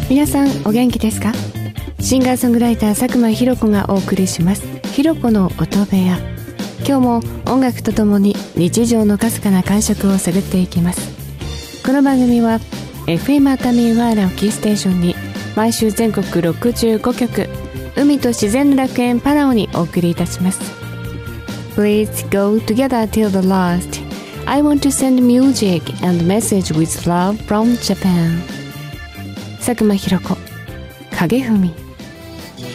皆さんお元気ですか？シンガーソングライター佐久間ひろ子がお送りします。ひろ子の音部屋。今日も音楽とともに日常のかすかな感触を探っていきます。この番組は FM 熱海ワーラをキーステーションに毎週全国65局、海と自然の楽園パラオにお送りいたします。 Please go together till the last. I want to send music and message with love from Japan. 佐久間ひろ子、影文。